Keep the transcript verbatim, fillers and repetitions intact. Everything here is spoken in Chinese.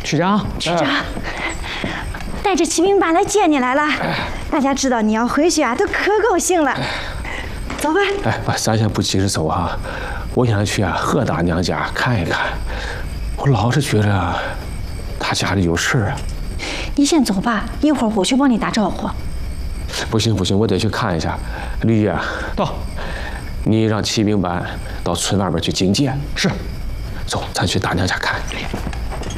区长， 区长，带着骑兵班来接你来了。大家知道你要回去啊，都可高兴了。走吧。 哎，咱先不急着走哈，我想去啊贺大娘家看一看。我老是觉着她家里有事啊。 你先走吧，一会儿我去帮你打招呼。 不行不行，我得去看一下。吕爷， 到。 你让骑兵班到村外边去警戒。 是。 走，咱去大娘家看。